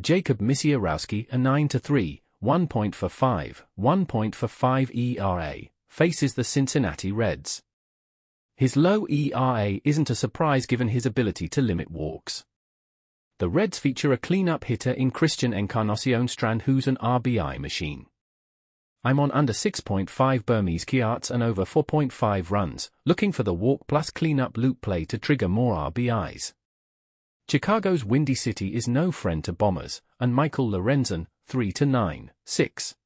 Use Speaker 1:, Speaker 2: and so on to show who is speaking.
Speaker 1: Jacob Misiorowski a 9-3, 1 point for 5, 1.45 ERA, faces the Cincinnati Reds. His low ERA isn't a surprise given his ability to limit walks. The Reds feature a cleanup hitter in Christian Encarnacion Strand who's an RBI machine. I'm on under 6.5 Burmese Kiats and over 4.5 runs, looking for the walk plus cleanup loop play to trigger more RBIs. Chicago's Windy City is no friend to bombers, and Michael Lorenzen, 3-9, 6.